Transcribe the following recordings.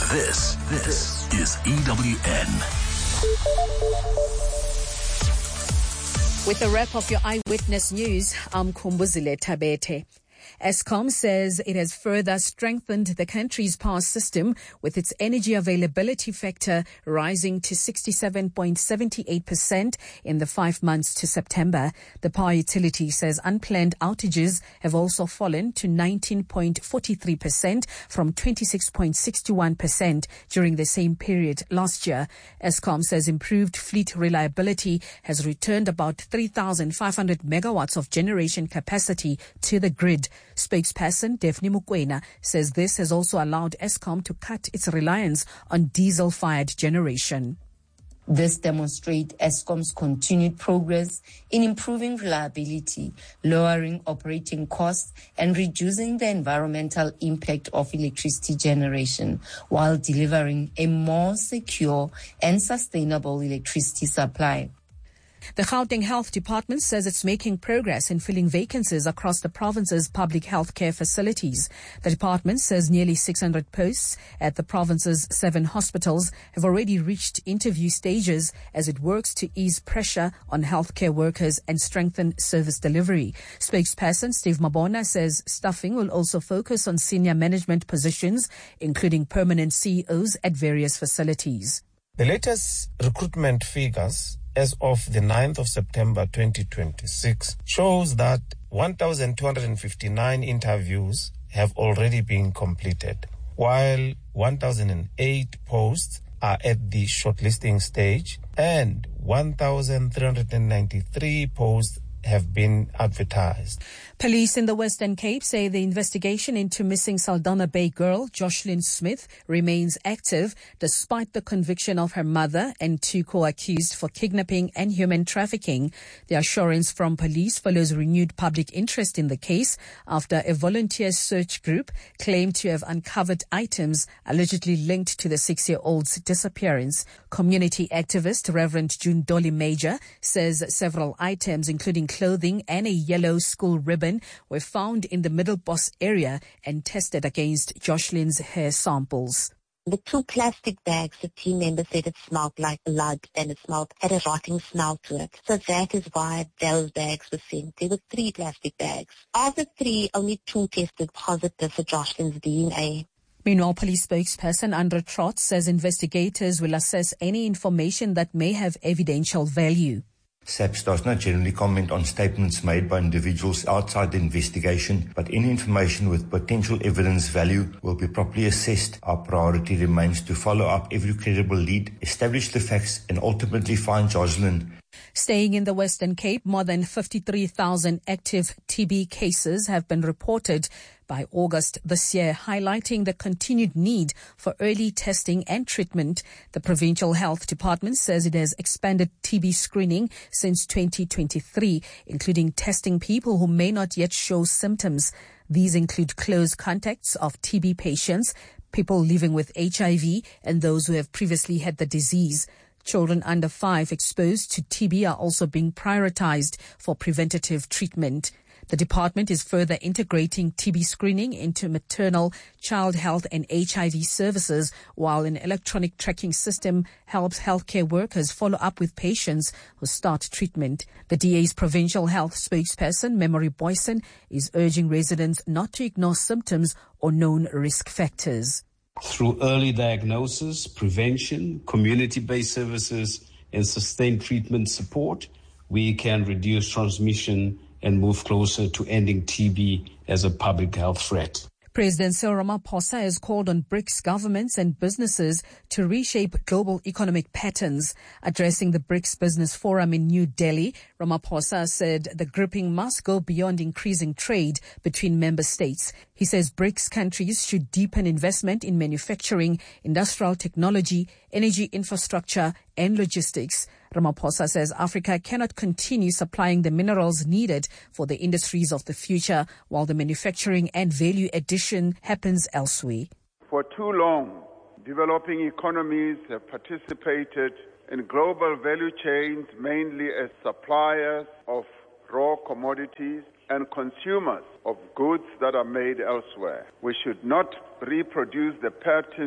This is EWN. With a wrap of your Eyewitness News, I'm Kumbuzile Tabete. Eskom says it has further strengthened the country's power system with its energy availability factor rising to 67.78% in the 5 months to September. The power utility says unplanned outages have also fallen to 19.43% from 26.61% during the same period last year. Eskom says improved fleet reliability has returned about 3,500 megawatts of generation capacity to the grid. Spokesperson Daphne Mukwena says this has also allowed Eskom to cut its reliance on diesel-fired generation. This demonstrates Eskom's continued progress in improving reliability, lowering operating costs, and reducing the environmental impact of electricity generation, while delivering a more secure and sustainable electricity supply. The Gauteng Health Department says it's making progress in filling vacancies across the province's public health care facilities. The department says nearly 600 posts at the province's 7 hospitals have already reached interview stages as it works to ease pressure on healthcare workers and strengthen service delivery. Spokesperson Steve Mabona says staffing will also focus on senior management positions, including permanent CEOs at various facilities. The latest recruitment figures as of the 9th of September 2026 shows that 1,259 interviews have already been completed, while 1,008 posts are at the shortlisting stage and 1,393 posts have been advertised. Police in the Western Cape say the investigation into missing Saldanha Bay girl Jocelyn Smith remains active despite the conviction of her mother and 2 co-accused for kidnapping and human trafficking. The assurance from police follows renewed public interest in the case after a volunteer search group claimed to have uncovered items allegedly linked to the 6-year-old's disappearance. Community activist Reverend June Dolly Major says several items, including clothing and a yellow school ribbon, were found in the Middle Boss area and tested against Jocelyn's hair samples. The 2 plastic bags, the team members said it smelled like blood and it had a rotting smell to it. So that is why those bags were sent. There were 3 plastic bags. Of the 3, only 2 tested positive for Jocelyn's DNA. Meanwhile, police spokesperson Andra Trott says investigators will assess any information that may have evidential value. SAPS does not generally comment on statements made by individuals outside the investigation, but any information with potential evidence value will be properly assessed. Our priority remains to follow up every credible lead, establish the facts, and ultimately find Jocelyn. Staying in the Western Cape, more than 53,000 active TB cases have been reported by August this year, highlighting the continued need for early testing and treatment. The Provincial Health Department says it has expanded TB screening since 2023, including testing people who may not yet show symptoms. These include close contacts of TB patients, people living with HIV, and those who have previously had the disease. Children under 5 exposed to TB are also being prioritized for preventative treatment. The department is further integrating TB screening into maternal, child health and HIV services, while an electronic tracking system helps healthcare workers follow up with patients who start treatment. The DA's provincial health spokesperson, Memory Boyson, is urging residents not to ignore symptoms or known risk factors. Through early diagnosis, prevention, community-based services, and sustained treatment support, we can reduce transmission and move closer to ending TB as a public health threat. President Cyril Ramaphosa has called on BRICS governments and businesses to reshape global economic patterns. Addressing the BRICS Business Forum in New Delhi, Ramaphosa said the grouping must go beyond increasing trade between member states. He says BRICS countries should deepen investment in manufacturing, industrial technology, energy infrastructure, and logistics. Ramaphosa says Africa cannot continue supplying the minerals needed for the industries of the future while the manufacturing and value addition happens elsewhere. For too long, developing economies have participated in global value chains mainly as suppliers of raw commodities and consumers of goods that are made elsewhere. We should not reproduce the pattern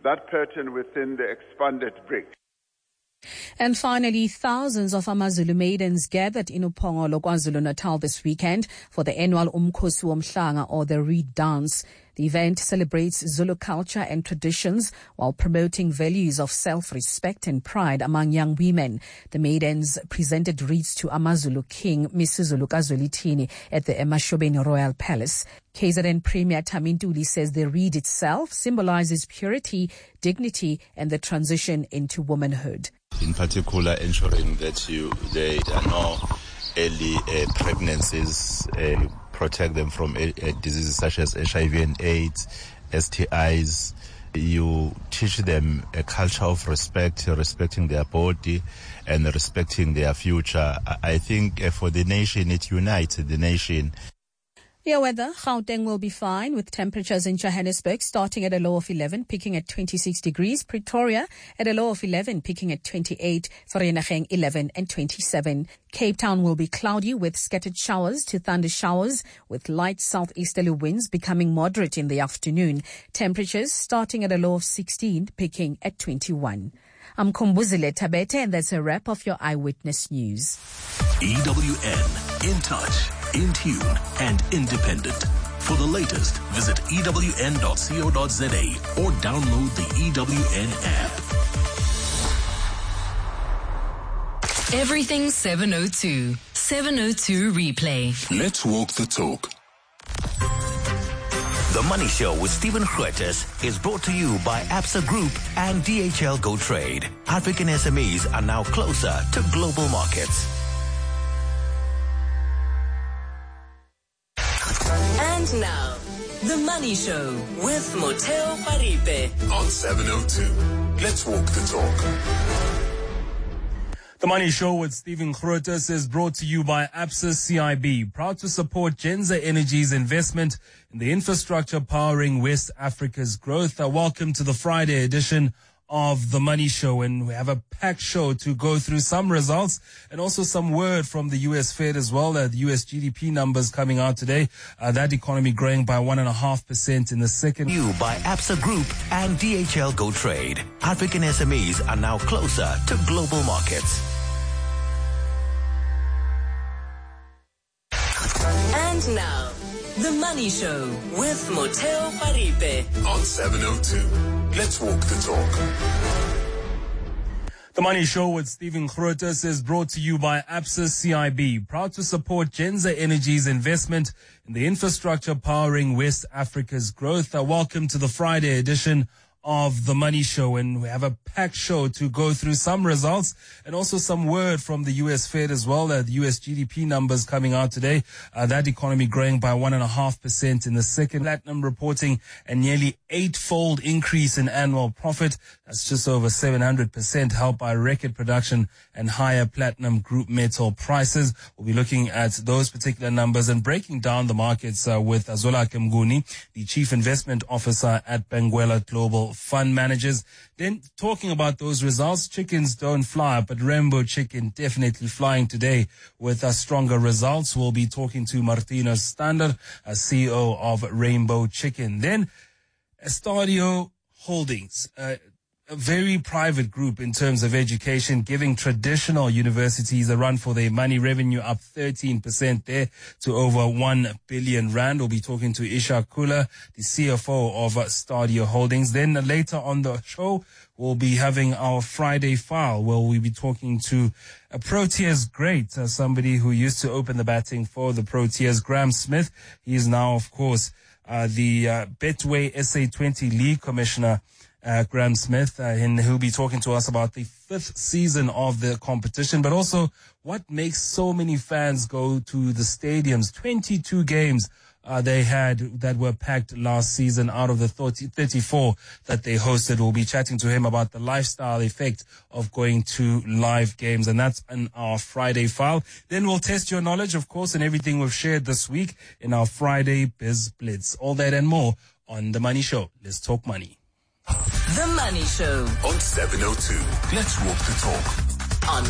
that pattern within the expanded BRICS. And finally, thousands of AmaZulu maidens gathered in Upongolo, KwaZulu-Natal this weekend for the annual Umkhosi Womhlanga, or the Reed Dance. The event celebrates Zulu culture and traditions while promoting values of self-respect and pride among young women. The maidens presented wreaths to AmaZulu King, Misuzulu Kazolithini, at the Emashobeni Royal Palace. KZN Premier Tamintuli says the reed itself symbolizes purity, dignity, and the transition into womanhood. In particular, ensuring that there are no early pregnancies, protect them from diseases such as HIV and AIDS, STIs. You teach them a culture of respect, respecting their body and respecting their future. I think for the nation, it unites the nation. Your weather, Gauteng will be fine with temperatures in Johannesburg starting at a low of 11, peaking at 26 degrees. Pretoria at a low of 11, peaking at 28. Vereeniging 11 and 27. Cape Town will be cloudy with scattered showers to thunder showers with light southeasterly winds becoming moderate in the afternoon. Temperatures starting at a low of 16, peaking at 21. I'm Kumbuzile Tabete, and that's a wrap of your Eyewitness News. EWN, in touch, in tune, and independent. For the latest, visit ewn.co.za or download the EWN app. Everything 702. 702 replay. Let's walk the talk. The Money Show with Stephen Grootes is brought to you by Absa Group and DHL Go Trade. African SMEs are now closer to global markets. And now, The Money Show with Moteo Paripe On 702. Let's walk the talk. The Money Show with Stephen Grootes is brought to you by Absa CIB, proud to support Genza Energy's investment in the infrastructure powering West Africa's growth. Welcome to the Friday edition of The Money Show, and we have a packed show to go through some results and also some word from the U.S. Fed as well. The U.S. GDP numbers coming out today, that economy growing by 1.5% in the second. You by Absa Group and DHL Go Trade. African SMEs are now closer to global markets. And now, The Money Show with Moteo Paripe On 702. Let's walk the talk. The Money Show with Stephen Grootes is brought to you by Absa CIB, proud to support Genza Energy's investment in the infrastructure powering West Africa's growth. Welcome to the Friday edition of The Money Show, and we have a packed show to go through some results and also some word from the U.S. Fed as well. The U.S. GDP numbers coming out today, that economy growing by 1.5% in the second. Platinum reporting a nearly 8-fold increase in annual profit. That's just over 700%, helped by record production and higher platinum group metal prices. We'll be looking at those particular numbers and breaking down the markets with Azolake Mnguni, the Chief Investment Officer at Benguela Global Fund Managers. Then talking about those results, chickens don't fly, but Rainbow Chicken definitely flying today with stronger results. We'll be talking to Martino Stander, CEO of Rainbow Chicken. Then Estadio Holdings, a very private group in terms of education, giving traditional universities a run for their money. Revenue up 13% there to over 1 billion rand. We'll be talking to Isha Kula, the CFO of Stadio Holdings. Then later on the show, we'll be having our Friday file where we'll be talking to a Proteas great, somebody who used to open the batting for the Proteas, Graham Smith. He is now, of course, the Betway SA20 League Commissioner, Graham Smith, and he'll be talking to us about the 5th season of the competition, but also what makes so many fans go to the stadiums. 22 games they had that were packed last season out of the 34 that they hosted. We'll be chatting to him about the lifestyle effect of going to live games, and that's in our Friday file. Then we'll test your knowledge, of course, and everything we've shared this week in our Friday Biz Blitz. All that and more on The Money Show. Let's talk money. The Money Show On 702. Let's walk the talk. on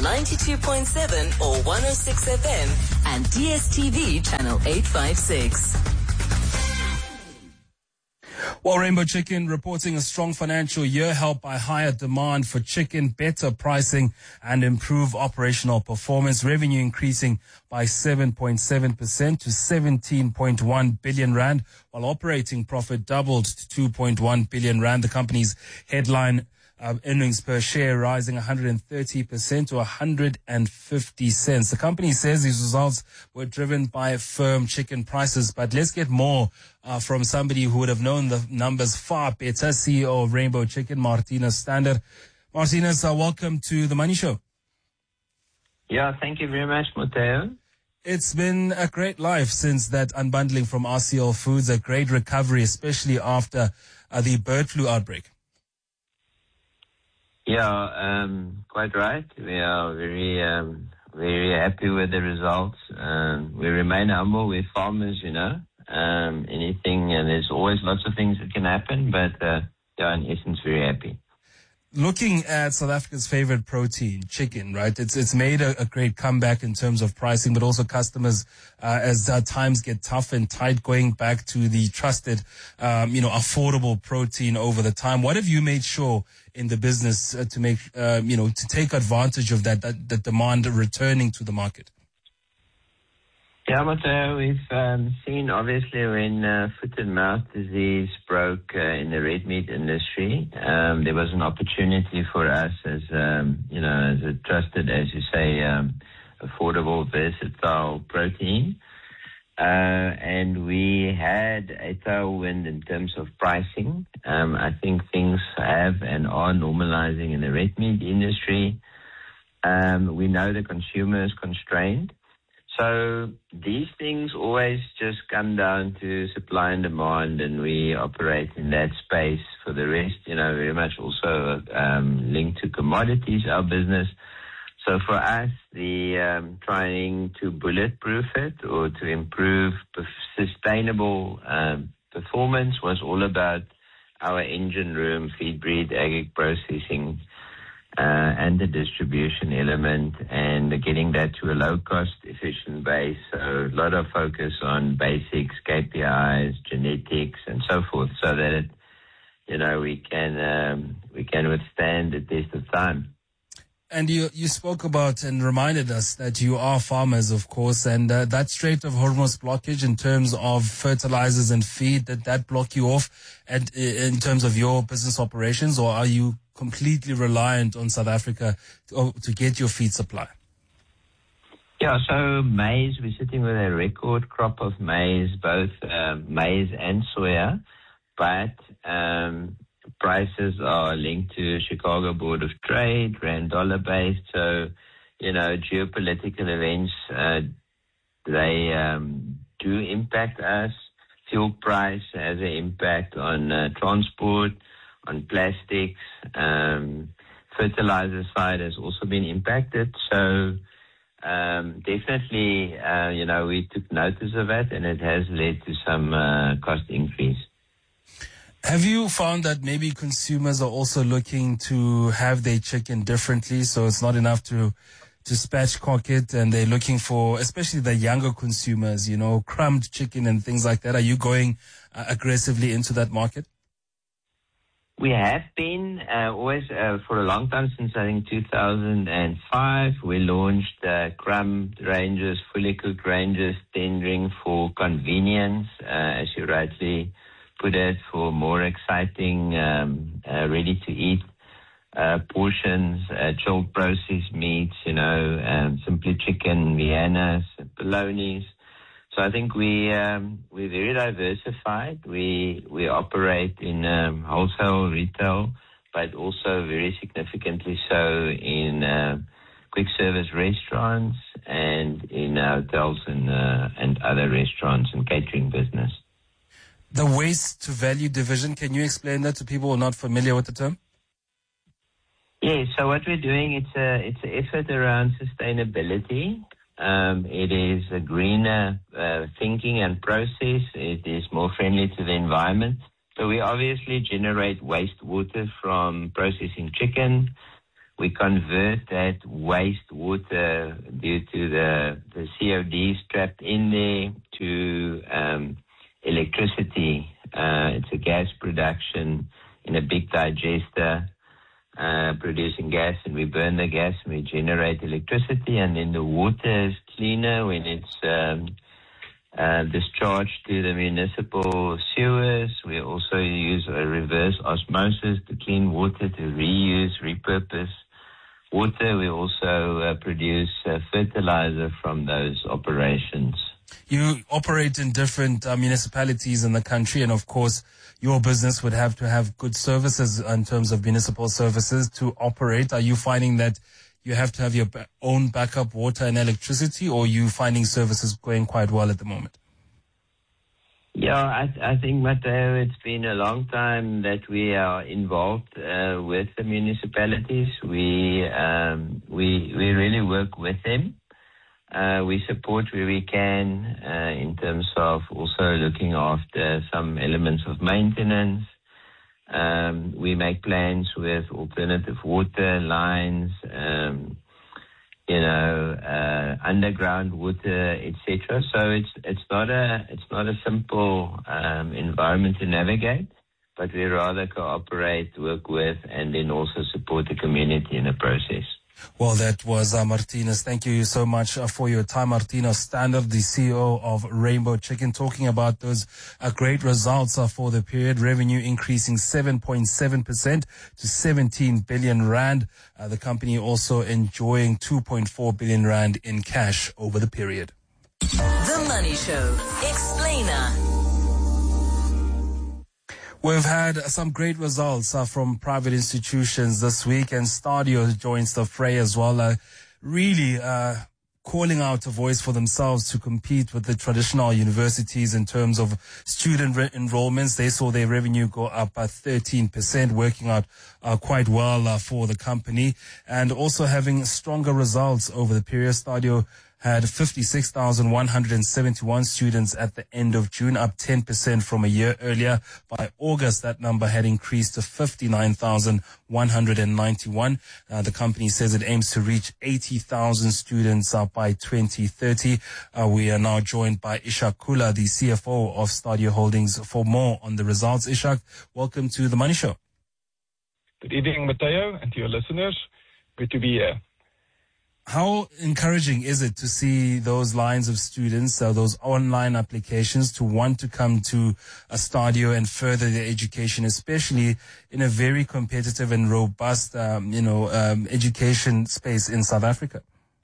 92.7 or 106 FM and DSTV channel 856. Well, Rainbow Chicken reporting a strong financial year helped by higher demand for chicken, better pricing and improved operational performance. Revenue increasing by 7.7% to 17.1 billion rand, while operating profit doubled to 2.1 billion rand. The company's headline earnings per share rising 130% to 150 cents. The company says these results were driven by firm chicken prices. But let's get more from somebody who would have known the numbers far better, CEO of Rainbow Chicken, Marthinus Stander. Marthinus, welcome to The Money Show. Yeah, thank you very much, Matteo. It's been a great life since that unbundling from RCL Foods, a great recovery, especially after the bird flu outbreak. Yeah, quite right. We are very happy with the results. We remain humble with farmers, there's always lots of things that can happen, but in essence, very happy. Looking at South Africa's favorite protein, chicken, right? It's made a great comeback in terms of pricing, but also customers, as times get tough and tight, going back to the trusted, affordable protein over the time. What have you made sure in the business to make, to take advantage of that demand returning to the market? Yeah, Matteo, we've seen obviously when foot and mouth disease broke in the red meat industry, there was an opportunity for us as a trusted, as you say, affordable, versatile protein. And we had a tailwind in terms of pricing. I think things have and are normalizing in the red meat industry. We know the consumer is constrained. So these things always just come down to supply and demand, and we operate in that space. For the rest, very much also linked to commodities, our business. So for us, the trying to bulletproof it or to improve sustainable performance was all about our engine room, feed breed, egg processing, and the distribution element, and getting that to a low-cost, efficient base. So a lot of focus on basics, KPIs, genetics, and so forth, so that we can withstand the test of time. And you spoke about and reminded us that you are farmers, of course, and that Strait of Hormuz blockage in terms of fertilizers and feed, that block you off and in terms of your business operations, or are you completely reliant on South Africa to get your feed supply? Yeah, so maize, we're sitting with a record crop of maize, both maize and soya, but prices are linked to Chicago Board of Trade, rand dollar based. So, geopolitical events, they do impact us. Fuel price has an impact on transport, on plastics. Fertilizer side has also been impacted. So definitely, we took notice of it, and it has led to some cost increase. Have you found that maybe consumers are also looking to have their chicken differently? So it's not enough to spatchcock it, and they're looking for, especially the younger consumers, crumbed chicken and things like that. Are you going aggressively into that market? We have been always for a long time, since I think 2005. We launched crumbed ranges, fully cooked ranges, tendering for convenience, as you rightly put it, for more exciting, ready-to-eat portions, chilled processed meats, simply chicken, Viennas, bolognas. So I think we're very diversified. We operate in wholesale, retail, but also very significantly so in quick service restaurants and in hotels and other restaurants and catering business. The waste to value division, can you explain that to people who are not familiar with the term? Yeah, so what we're doing, it's an effort around sustainability. It is a greener thinking and process. It is more friendly to the environment. So we obviously generate wastewater from processing chicken. We convert that wastewater due to the CODs trapped in there to electricity It's a gas production in a big digester, producing gas, and we burn the gas and we generate electricity, and then the water is cleaner when it's discharged to the municipal sewers. We also use a reverse osmosis to clean water, to reuse, repurpose water. We also produce fertilizer from those operations. You operate in different municipalities in the country, and of course, your business would have to have good services in terms of municipal services to operate. Are you finding that you have to have your own backup water and electricity, or are you finding services going quite well at the moment? Yeah, I think, Matteo, it's been a long time that we are involved with the municipalities. We really work with them. We support where we can in terms of also looking after some elements of maintenance. We make plans with alternative water lines, underground water, etc. So it's not a simple environment to navigate, but we rather cooperate, work with, and then also support the community in the process. Well, that was Marthinus. Thank you so much for your time. Marthinus Stander, the CEO of Rainbow Chicken, talking about those great results for the period. Revenue increasing 7.7% to 17 billion rand. The company also enjoying 2.4 billion rand in cash over the period. The Money Show. Explainer. We've had some great results from private institutions this week, and Stadio joins the fray as well, really calling out a voice for themselves to compete with the traditional universities in terms of student enrollments. They saw their revenue go up by 13%, working out quite well for the company, and also having stronger results over the period. Stadio had 56,171 students at the end of June, up 10% from a year earlier. By August, that number had increased to 59,191. The company says it aims to reach 80,000 students by 2030. We are now joined by Ishak Kula, the CFO of Stadio Holdings, for more on the results. Ishak, welcome to The Money Show. Good evening, Matteo, and to your listeners. Good to be here. How encouraging is it to see those lines of students, those online applications, to want to come to a Stadio and further their education, especially in a very competitive and robust, education space in South Africa?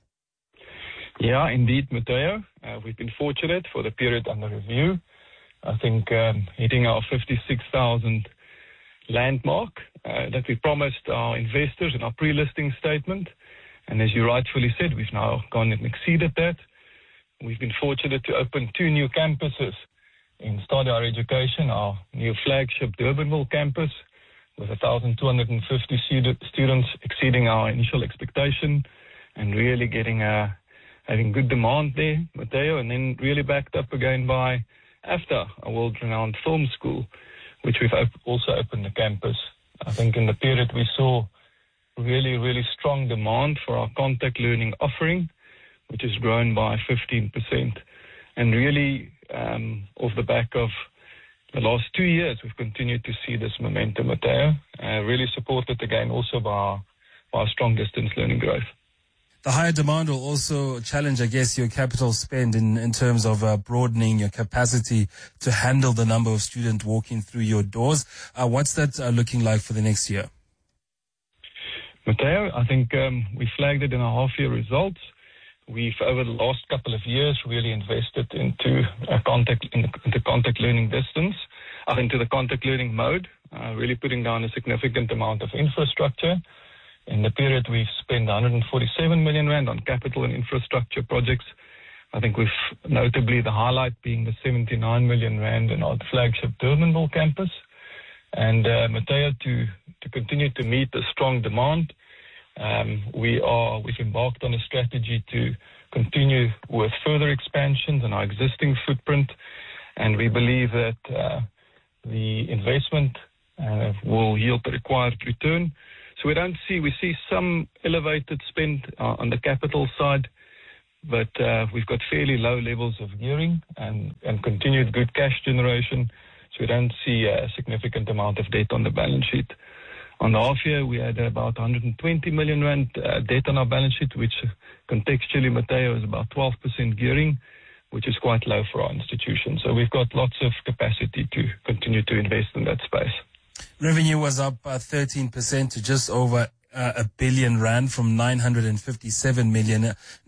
Yeah, indeed, Matteo. We've been fortunate for the period under review. I think hitting our 56,000 landmark that we promised our investors in our pre-listing statement. And as you rightfully said, we've now gone and exceeded that. We've been fortunate to open 2 new campuses in Stadio Higher Education, our new flagship Durbanville campus, with 1,250 students, exceeding our initial expectation, and really having good demand there, Matteo, and then really backed up again by AFDA, a world-renowned film school, which we've also opened the campus. I think in the period we saw really, really strong demand for our contact learning offering, which has grown by 15%. And really, off the back of the last 2 years, we've continued to see this momentum, Matteo, really supported again also by our strong distance learning growth. The higher demand will also challenge, I guess, your capital spend in terms of broadening your capacity to handle the number of students walking through your doors. What's that looking like for the next year? Matteo, I think we flagged it in our half-year results. We've, over the last couple of years, really invested into contact learning distance, into the contact learning mode, really putting down a significant amount of infrastructure. In the period, we've spent 147 million rand on capital and infrastructure projects. I think we've notably the highlight being the 79 million rand in our flagship Durbanville campus. And Matteo, to continue to meet the strong demand, we've embarked on a strategy to continue with further expansions in our existing footprint, and we believe that the investment will yield the required return. So we see some elevated spend on the capital side, but we've got fairly low levels of gearing and continued good cash generation. So we don't see a significant amount of debt on the balance sheet. On the half year, we had about 120 million rand debt on our balance sheet, which contextually, Matteo, is about 12% gearing, which is quite low for our institution. So we've got lots of capacity to continue to invest in that space. Revenue was up 13% to just over R1 billion from 957 million.